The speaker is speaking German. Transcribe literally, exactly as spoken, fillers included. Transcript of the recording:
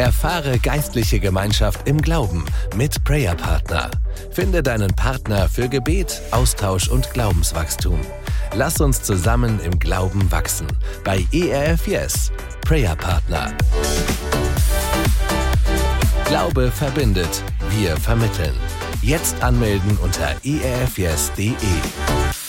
Erfahre geistliche Gemeinschaft im Glauben mit Prayer Partner. Finde deinen Partner für Gebet, Austausch und Glaubenswachstum. Lass uns zusammen im Glauben wachsen. Bei E R F Yes, Prayer Partner. Glaube verbindet, wir vermitteln. Jetzt anmelden unter e r f yes punkt d e.